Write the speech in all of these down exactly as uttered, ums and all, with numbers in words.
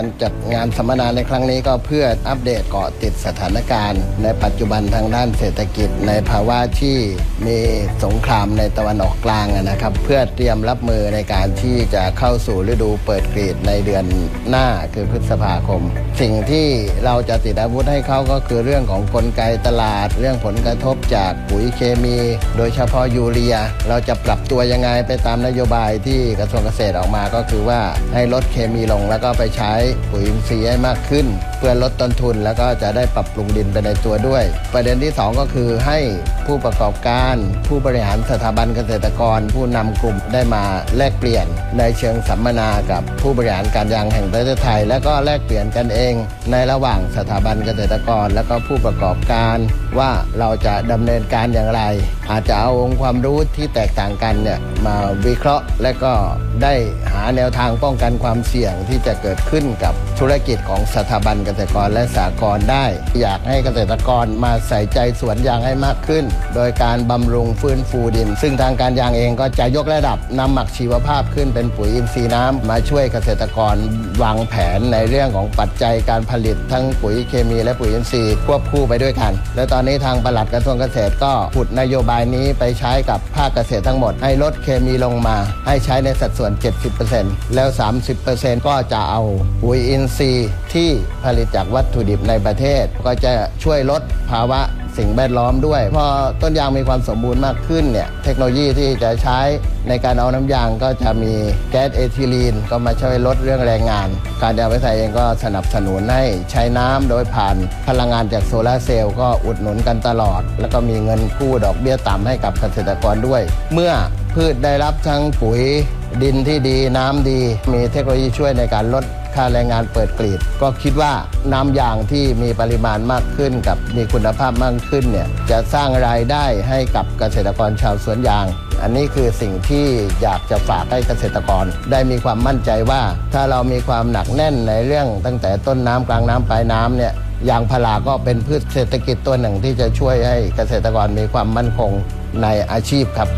การจัดงานสัมมนาในครั้งนี้ก็เพื่ออัปเดตเกาะติดสถานการณ์ในปัจจุบันทางด้านเศรษฐกิจในภาวะที่มีสงครามในตะวันออกกลางนะครับเพื่อเตรียมรับมือในการที่จะเข้าสู่ฤดูเปิดกรีดในเดือนหน้าคือพฤษภาคมสิ่งที่เราจะติดอาวุธให้เขาก็คือเรื่องของกลไกตลาดเรื่องผลกระทบจากปุ๋ยเคมีโดยเฉพาะยูเรียเราจะปรับตัวยังไงไปตามนโยบายที่กระทรวงเกษตรออกมาก็คือว่าให้ลดเคมีลงแล้วก็ไปใช้ปุ๋ยอินทรีย์ให้มากขึ้นเพื่อลดต้นทุนแล้วก็จะได้ปรับปรุงดินไปในตัวด้วยประเด็นที่สองก็คือให้ผู้ประกอบการผู้บริหารสถาบันเกษตรกรผู้นำกลุ่มได้มาแลกเปลี่ยนในเชิงสัมมนากับผู้บริหารการยางแห่งประเทศไทยและก็แลกเปลี่ยนกันเองในระหว่างสถาบันเกษตรกรและก็ผู้ประกอบการว่าเราจะดำเนินการอย่างไรอาจจะเอาองค์ความรู้ที่แตกต่างกันเนี่ยมาวิเคราะห์และก็ได้หาแนวทางป้องกันความเสี่ยงที่จะเกิดขึ้นกับธุรกิจของสถาบันเกษตรกรและสหกรณ์ได้อยากให้เกษตรกรมาใส่ใจสวนยางให้มากขึ้นโดยการบำรุงฟื้นฟูดินซึ่งทางการยางเองก็จะยกระดับนำหมักชีวภาพขึ้นเป็นปุ๋ยอินทรีย์น้ำมาช่วยเกษตรกรวางแผนในเรื่องของปัจจัยการผลิตทั้งปุ๋ยเคมีและปุ๋ยอินทรีย์ควบคู่ไปด้วยกันและตอนนี้ทางปลัดกระทรวงเกษตรก็ผุดนโยบายนี้ไปใช้กับภาคเกษตรทั้งหมดให้ลดเคมีลงมาให้ใช้ในสัดส่วน เจ็ดสิบเปอร์เซ็นต์ แล้ว สามสิบเปอร์เซ็นต์ ก็จะเอาปุ๋ยอินทรีย์ที่ผลิตจากวัตถุดิบในประเทศก็จะช่วยลดภาวะสิ่งแวดล้อมด้วยพอต้นยางมีความสมบูรณ์มากขึ้นเนี่ยเทคโนโลยีที่จะใช้ในการเอาน้ำยางก็จะมีแก๊สเอทิลีนก็มาช่วยลดเรื่องแรงงานการยางวิทยเองก็สนับสนุนให้ใช้น้ำโดยผ่านพลังงานจากโซลาร์เซลล์ก็อุดหนุนกันตลอดแล้วก็มีเงินกู้ดอกเบี้ยต่ำให้กับเกษตรกรด้วยเมื่อพืชได้รับทั้งปุ๋ยดินที่ดีน้ำดีมีเทคโนโลยีช่วยในการลดค่าแรงงานเปิดกรีดก็คิดว่าน้ำยางที่มีปริมาณมากขึ้นกับมีคุณภาพมากขึ้นเนี่ยจะสร้างรายได้ให้กับเกษตรกรชาวสวนยางอันนี้คือสิ่งที่อยากจะฝากให้เกษตรกรได้มีความมั่นใจว่าถ้าเรามีความหนักแน่นในเรื่องตั้งแต่ต้นน้ำกลางน้ำปลายน้ำเนี่ยยางพาราก็เป็นพืชเศรษฐกิจตัวหนึ่งที่จะช่วยให้เกษตรกรมีความมั่นคงในอาชีพครับ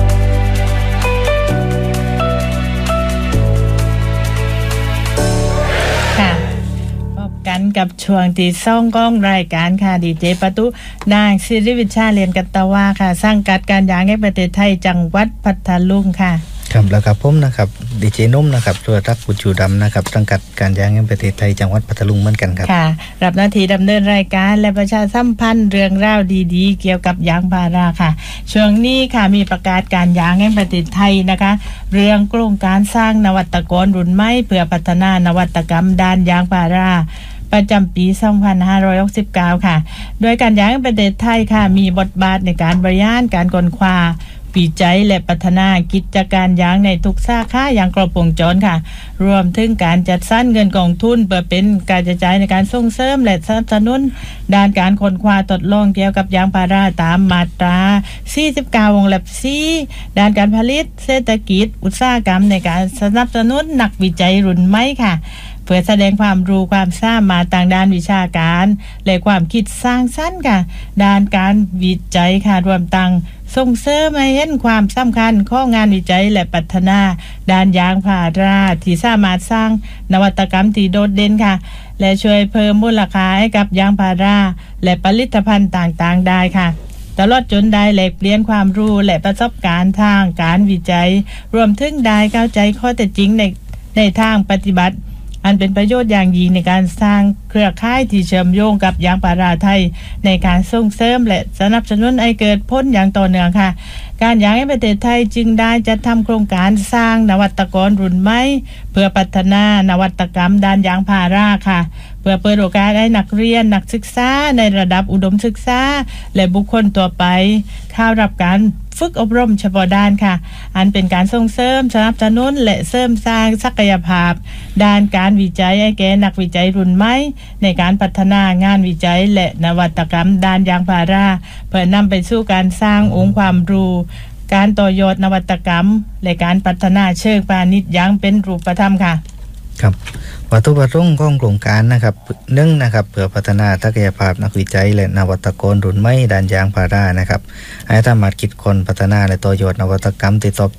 กันกับช่วงที่ซ่องก้องรายการค่ะดีเจประตูนางศิริวิชาเรียนกัตตวาค่ะสร้างกัดการยางในประเทศไทยจังหวัดพัทลุงค่ะครับแล้วครับผมนะครับดีเจนุ่มนะครับตัวรักกุจูดำนะครับสังกัดการยางในประเทศไทยจังหวัดพัทลุงเหมือนกันครับค่ะรับหน้าที่ดำเนินรายการและประชาสัมพันธ์เรื่องราวดีๆเกี่ยวกับยางพาราค่ะช่วงนี้ค่ะมีประกาศการยางในประเทศไทยนะคะเรื่องโครงการสร้างนวัตกรรุ่นใหม่เพื่อพัฒนานวัตกรรมด้านยางพาราประจำปีสองพันห้าร้อยหกสิบเก้าค่ะโดยการยางในประเทศไทยค่ะมีบทบาทในการบริหารการค้นคว้าวิจัยและพัฒนากิจการยางในทุกสาขาอย่างครบวงจรค่ะรวมถึงการจัดสรรเงินกองทุนเพื่อเป็นการกระจายในการส่งเสริมและสนับสนุนด้านการค้นคว้าทดลองเกี่ยวกับยางพาราตามมาตราสี่สิบเก้าวงเล็บสี่ด้านการผลิตเศรษฐกิจอุตสาหกรรมในการสนับสนุนนักวิจัยรุ่นใหม่ค่ะเพื่อแสดงความรู้ความสามารถทางด้านวิชาการและความคิดสร้างสรรค์ค่ะด้านการวิจัยค่ะรวมทั้งส่งเสริมให้เห็นความสำคัญของงานวิจัยและพัฒนาด้านยางพาราที่สามารถสร้างนวัตกรรมที่โดดเด่นค่ะและช่วยเพิ่มมูลค่าให้กับยางพาราและผลิตภัณฑ์ต่างๆได้ค่ะตลอดจนได้แลกเปลี่ยนความรู้และประสบการณ์ทางการวิจัยรวมถึงได้เข้าใจข้อเท็จจริงในในทางปฏิบัติอันเป็นประโยชน์อย่างยิ่งในการสร้างเครือข่ายที่เชื่อมโยงกับยางพาราไทยในการส่งเสริมและสนับสนุนให้เกิดผลอย่างต่อเนื่องค่ะการยางในประเทศไทยจึงได้จัดทำโครงการสร้างนวัตกรรุ่นใหม่เพื่อพัฒนานวัตกรรมด้านยางพาราค่ะเพื่อเปิดโอกาสให้นักเรียนนักศึกษาในระดับอุดมศึกษาและบุคคลทั่วไปเข้ารับการฝึกอบรมเฉพาะด้านค่ะอันเป็นการส่งเสริมสนับสนุนและเสริมสร้างศักยภาพด้านการวิจัยให้แก่นักวิจัยรุ่นใหม่ในการพัฒนางานวิจัยและนวัตกรรมด้านยางพาราเพื่อนำไปสู่การสร้างองค์ความรู้การต่อยอดนวัตกรรมและการพัฒนาเชิงพาณิชย์อย่างเป็นรูปธรรมค่ะครับวัตถุประสงค์ของโครงการนะครับหนึ่งนะครับเพื่อพัฒนาศักยภาพนักวิจัยและนวัตกรรุ่นใหม่ด้านยางพารานะครับให้สามารถคิดค้นพัฒนาและต่อยอดนวัตกรรมที่ตอบ